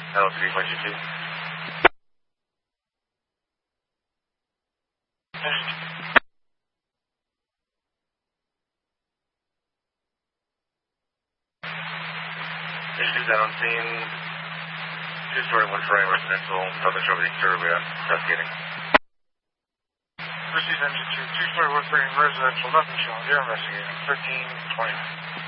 Hello, 3.2. Issues that on scene. Two-story, one-story residential, Southern Shore Exterior, we are investigating. Received engine 2, two-story, one-story residential, nothing shown. We are investigating. 1320.